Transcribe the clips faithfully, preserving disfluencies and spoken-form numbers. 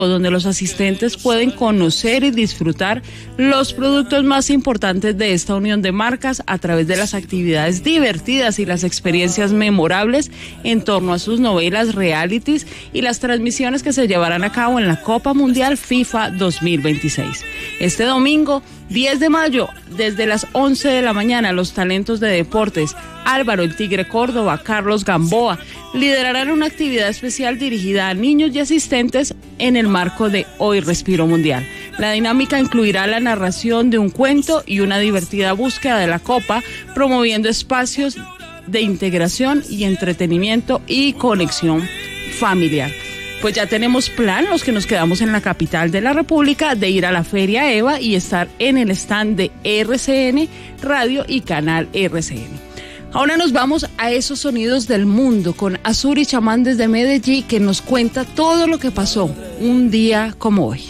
donde los asistentes pueden conocer y disfrutar los productos más importantes de esta unión de marcas a través de las actividades divertidas y las experiencias memorables en torno a sus novelas, realities y las transmisiones que se llevarán a cabo en la Copa Mundial FIFA dos mil veintiséis. Este domingo, diez de mayo, desde las once de la mañana, los talentos de deportes Álvaro el Tigre Córdoba, Carlos Gamboa, liderarán una actividad especial dirigida a niños y asistentes en el marco de Hoy Respiro Mundial. La dinámica incluirá la narración de un cuento y una divertida búsqueda de la Copa, promoviendo espacios de integración y entretenimiento y conexión familiar. Pues ya tenemos plan, los que nos quedamos en la capital de la República, de ir a la Feria EVA y estar en el stand de R C N Radio y Canal R C N. Ahora nos vamos a esos sonidos del mundo con Azuri Chamán desde Medellín, que nos cuenta todo lo que pasó un día como hoy.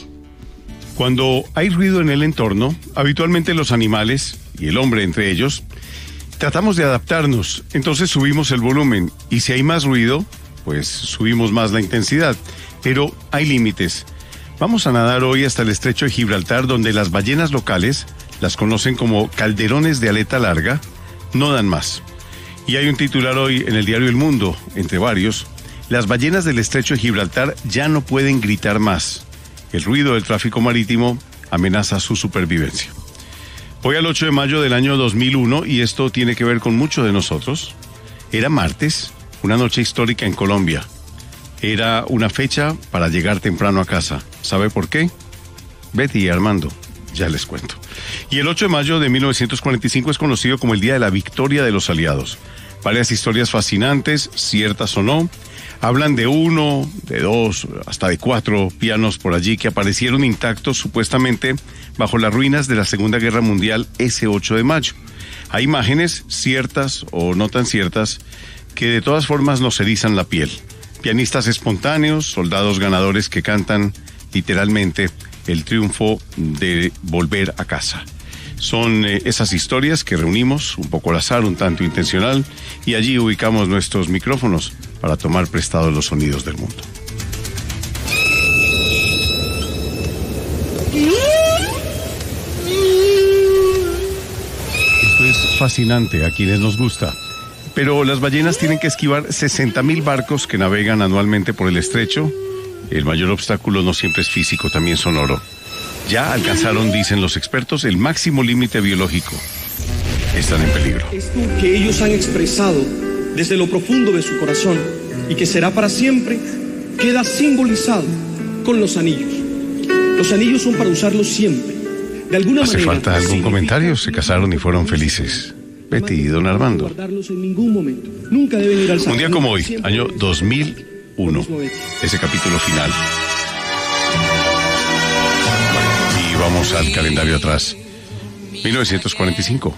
Cuando hay ruido en el entorno, habitualmente los animales, y el hombre entre ellos, tratamos de adaptarnos, entonces subimos el volumen, y si hay más ruido, pues subimos más la intensidad, pero hay límites. Vamos a nadar hoy hasta el estrecho de Gibraltar, donde las ballenas locales, las conocen como calderones de aleta larga, no dan más. Y hay un titular hoy en el diario El Mundo, entre varios: las ballenas del estrecho de Gibraltar ya no pueden gritar más. El ruido del tráfico marítimo amenaza su supervivencia. Hoy al ocho de mayo del año dos mil uno, y esto tiene que ver con mucho de nosotros, era martes, una noche histórica en Colombia. Era una fecha para llegar temprano a casa. ¿Sabe por qué? Betty y Armando, ya les cuento. Y el ocho de mayo de mil novecientos cuarenta y cinco es conocido como el Día de la Victoria de los Aliados. Varias historias fascinantes, ciertas o no, hablan de uno, de dos, hasta de cuatro pianos por allí que aparecieron intactos supuestamente bajo las ruinas de la Segunda Guerra Mundial ese ocho de mayo. Hay imágenes, ciertas o no tan ciertas, que de todas formas nos erizan la piel. Pianistas espontáneos, soldados ganadores que cantan literalmente el triunfo de volver a casa. Son eh, esas historias que reunimos un poco al azar, un tanto intencional, y allí ubicamos nuestros micrófonos para tomar prestados los sonidos del mundo. Esto es fascinante a quienes nos gusta. Pero las ballenas tienen que esquivar sesenta mil barcos que navegan anualmente por el estrecho. El mayor obstáculo no siempre es físico, también sonoro. Ya alcanzaron, dicen los expertos, el máximo límite biológico. Están en peligro. Esto que ellos han expresado desde lo profundo de su corazón y que será para siempre, queda simbolizado con los anillos. Los anillos son para usarlos siempre. De alguna ¿Hace manera, falta algún comentario? Se casaron y fueron felices. Betty y don Armando. En ningún momento. Nunca deben ir al Un día como hoy, año dos mil uno, ese capítulo final. Y vamos al calendario atrás. mil novecientos cuarenta y cinco.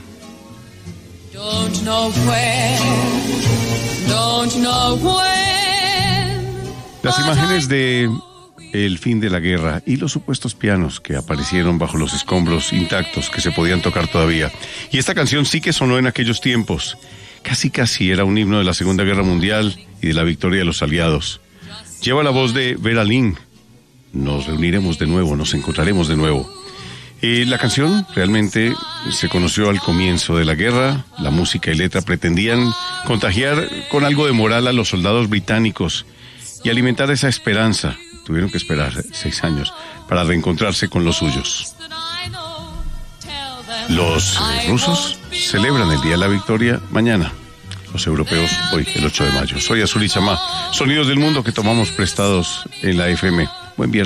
Las imágenes de el fin de la guerra y los supuestos pianos que aparecieron bajo los escombros intactos que se podían tocar todavía. Y esta canción sí que sonó en aquellos tiempos. Casi casi era un himno de la Segunda Guerra Mundial y de la victoria de los aliados. Lleva la voz de Vera Lynn. Nos reuniremos de nuevo, nos encontraremos de nuevo. Eh, la canción realmente se conoció al comienzo de la guerra. La música y letra pretendían contagiar con algo de moral a los soldados británicos y alimentar esa esperanza. Tuvieron que esperar seis años para reencontrarse con los suyos. Los eh, rusos celebran el Día de la Victoria mañana. Los europeos hoy, el ocho de mayo. Soy Azuri Chamá. Sonidos del mundo que tomamos prestados en la F M. Buen viernes.